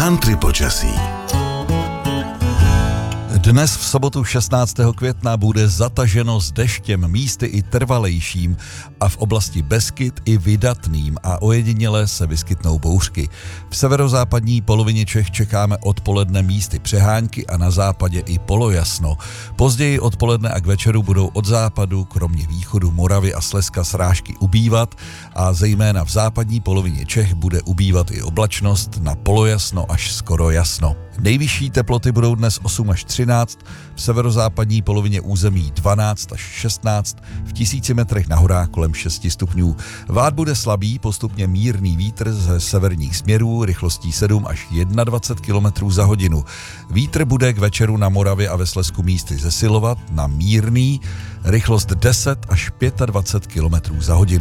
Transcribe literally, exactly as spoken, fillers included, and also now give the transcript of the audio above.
Country počasí. Dnes v sobotu šestnáctého května bude zataženo s deštěm, místy i trvalejším a v oblasti Beskyd i vydatným a ojediněle se vyskytnou bouřky. V severozápadní polovině Čech čekáme odpoledne místy přehánky a na západě i polojasno. Později odpoledne a k večeru budou od západu, kromě východu Moravy a Slezska, srážky ubývat a zejména v západní polovině Čech bude ubývat i oblačnost na polojasno až skoro jasno. Nejvyšší teploty budou dnes osm až třináct, v severozápadní polovině území dvanáct až šestnáct, v tisíci metrech na horách kolem šest stupňů. Vád bude slabý, postupně mírný vítr ze severních směrů rychlostí sedm až dvacet jedna kilometrů za hodinu. Vítr bude k večeru na Moravě a ve Slezsku místy zesilovat na mírný, rychlost deset až dvacet pět kilometrů za hodinu.